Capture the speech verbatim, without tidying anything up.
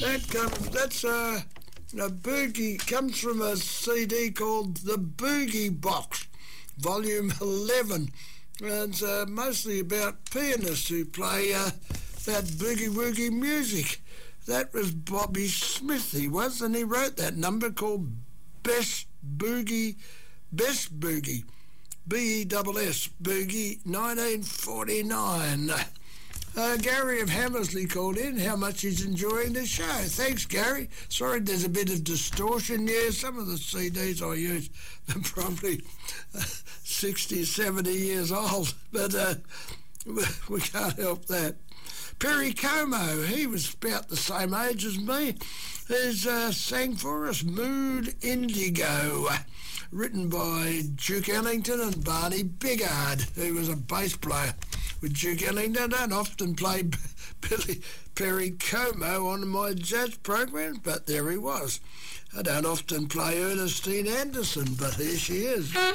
That comes, that's uh, a boogie, comes from a C D called The Boogie Box, Volume eleven. And it's uh, mostly about pianists who play uh, that boogie-woogie music. That was Bobby Smith, he was, and he wrote that number called Best Boogie, Best Boogie, B E S S, Boogie, nineteen forty-nine. Uh, Gary of Hammersley called in how much he's enjoying the show. Thanks, Gary. Sorry there's a bit of distortion here. Some of the C Ds I use are probably uh, sixty, seventy years old, but uh, we can't help that. Perry Como, he was about the same age as me, has uh, sang for us Mood Indigo, written by Duke Ellington and Barney Biggard, who was a bass player with Duke Ellington. I don't often play Billy Perry Como on my jazz program, but there he was. I don't often play Ernestine Anderson, but here she is.